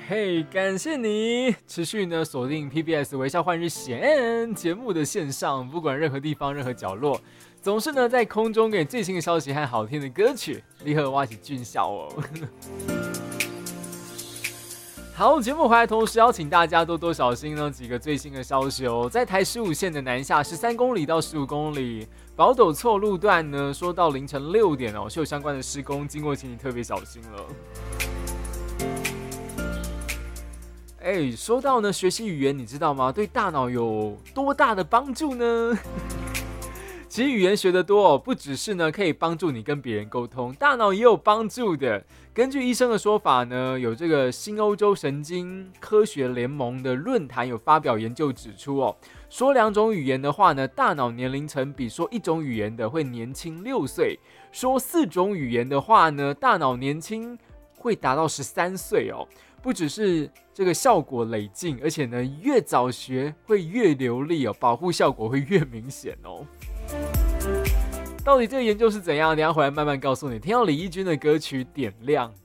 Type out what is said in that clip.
嘿，感谢你持续呢锁定 PBS 微笑换日线节目的线上，不管任何地方任何角落，总是呢在空中给最新的消息和好听的歌曲，你和我一起俊笑哦。好，节目回来同时邀请大家多多小心呢几个最新的消息哦。在台15线的南下13公里到15公里，宝斗错路段呢，说到凌晨6点哦，是有相关的施工，经过请你特别小心了。说到呢学习语言，你知道吗？对大脑有多大的帮助呢？其实语言学得多不只是呢可以帮助你跟别人沟通，大脑也有帮助的。根据医生的说法呢，有这个新欧洲神经科学联盟的论坛有发表研究指出说2种语言的话呢，大脑年龄层比说1种语言的会年轻6岁；说4种语言的话呢，大脑年轻会达到13岁哦。不只是这个效果累进，而且呢越早学会越流利保护效果会越明显哦。到底这个研究是怎样？等一下回来慢慢告诉你。听到李翊君的歌曲《点亮》。